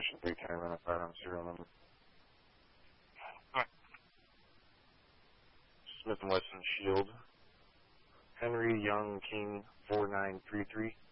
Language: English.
Suspicion 310, run a firearm serial number. Smith & Wesson Shield. Henry Young King 4933.